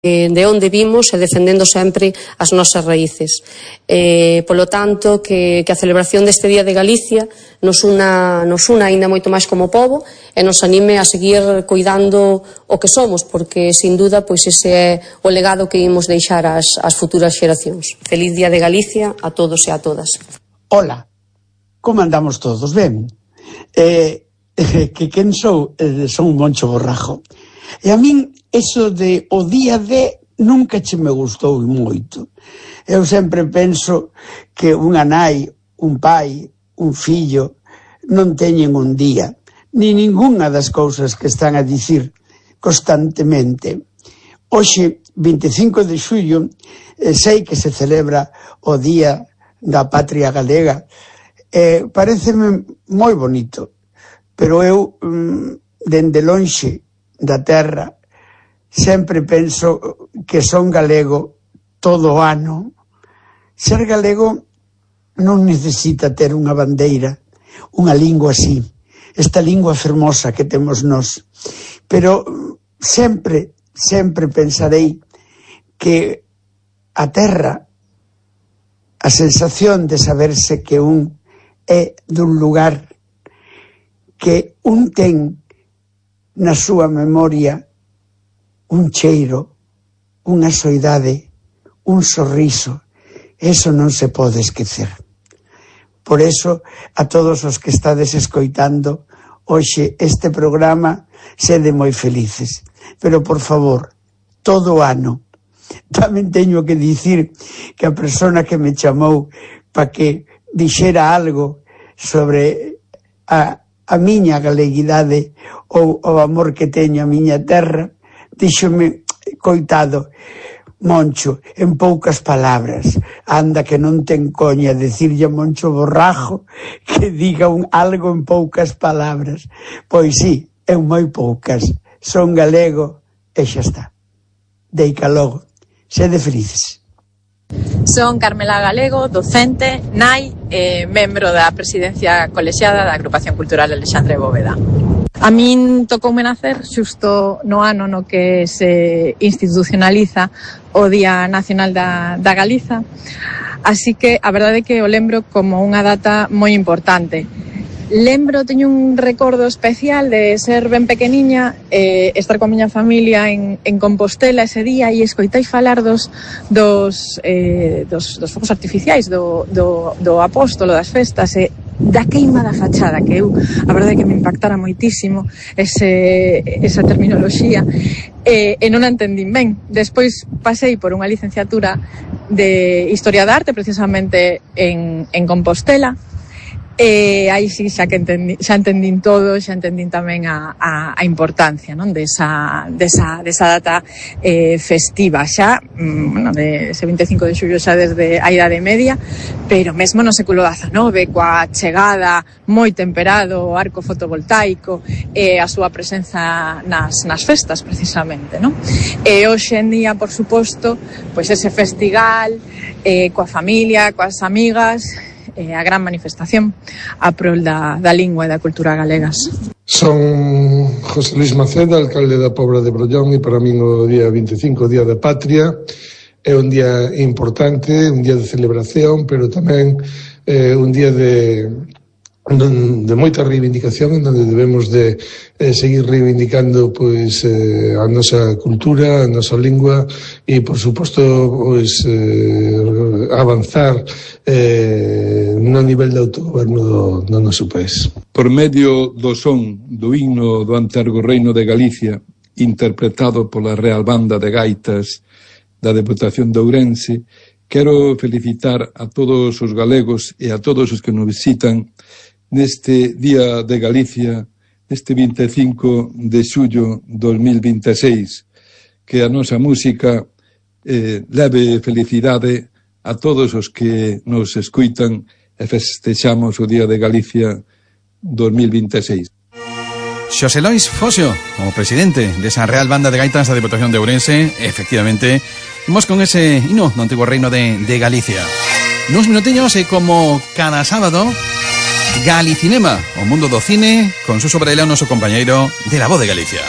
de onde vimos e defendendo sempre as nosas raíces. Polo tanto, que a celebración deste Día de Galicia nos una aínda moito máis como pobo e nos anime a seguir cuidando o que somos, porque, sin duda, pois ese é o legado que imos deixar ás futuras xeracións. Feliz Día de Galicia a todos e a todas. Hola, como andamos todos? Ben? Que quen sou? Son un Moncho Borrajo. E a min, eso de o día de nunca che me gustou moito. Eu sempre penso que unha nai, un pai, un fillo, non teñen un día, ni ningunha das cousas que están a dicir constantemente. Hoxe, 25 de xullo, sei que se celebra o Día da Patria Galega. Paréceme moi bonito, pero eu, dende lonxe da terra, sempre penso que son galego todo o ano. Ser galego non necesita ter unha bandeira, unha lingua así, esta lingua fermosa que temos nós. Pero sempre pensarei que a terra, a sensación de saberse que un é dun lugar, que un ten na súa memoria un cheiro, unha soidade, un sorriso, eso non se pode esquecer. Por eso, a todos os que estades escoitando hoxe este programa, sede moi felices. Pero, por favor, todo o ano. Tamén teño que dicir que a persona que me chamou para que dixera algo sobre a miña galeguidade ou o amor que teño a miña terra, díxome, coitado, Moncho, en poucas palabras, anda que non ten coña decirlle a Moncho Borrajo que diga algo en poucas palabras. Pois sí, en moi poucas, son galego e xa está. Deica logo, sede felices. Son Carmela Galego, docente, nai e membro da presidencia colexiada da Agrupación Cultural Alexandre Bóveda. A min tocoume nacer xusto no ano no que se institucionaliza o Día Nacional da Galiza, así que a verdade é que o lembro como unha data moi importante. Teño un recordo especial de ser ben pequeniña, estar coa miña familia en Compostela ese día e escoitai falar dos fogos artificiais, do apóstolo das festas e da queima da fachada, que eu, a verdade é que me impactara moitísimo esa terminoloxía e non a entendín ben. Despois pasei por unha licenciatura de Historia da Arte, precisamente en Compostela, e aí sí xa entendín todo, xa entendín tamén a importancia, non, desa data festiva xa, de ese 25 de xullo xa desde a Idade Media, pero mesmo no século XIX, coa chegada moi temperado o arco fotovoltaico e a súa presenza nas festas precisamente, non? E hoxe en día, por suposto, pois ese festival coa familia, coas amigas, a gran manifestación a prol da lingua e da cultura galegas. Son José Luis Maceda, alcalde da Pobra de Brollón, e para min o día 25, o Día da Patria, é un día importante, un día de celebración, pero tamén un día de moita reivindicación, en onde debemos de seguir reivindicando pois a nosa cultura, a nosa lingua e, por suposto, pois avanzar no nivel de autogoberno do noso país. Por medio do son do himno do antergo Reino de Galicia, interpretado pola Real Banda de Gaitas da Deputación de Ourense, quero felicitar a todos os galegos e a todos os que nos visitan neste Día de Galicia, neste 25 de xullo 2026, que a nosa música leve felicidade a todos os que nos escuitan e festexamos o Día de Galicia 2026. Xosé Lois Foxo, o presidente desa Real Banda de Gaitas da Deputación de Ourense, efectivamente, imos con ese hino do antigo reino de Galicia. Nuns minutiños e como cada sábado, Galicinema, o mundo do cine, con Suso Varela, o noso compañeiro de La Voz de Galicia.